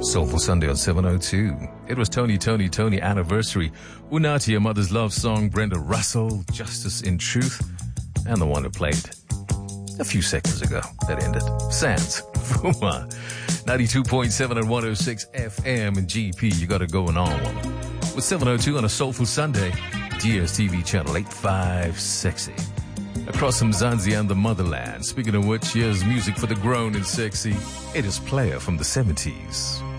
Soulful Sunday on 702. It was Tony anniversary. Unati, Your Mother's Love Song, Brenda Russell, Justice in Truth, and the one that played a few seconds ago that ended. Sands, Fuma, 92.7 and 106 FM and GP. You got it going on, woman. With 702 on a Soulful Sunday, DSTV channel 85 Sexy. Across from Mzansi and the motherland. Speaking of which, here's music for the grown and sexy. It is Player from the 70s.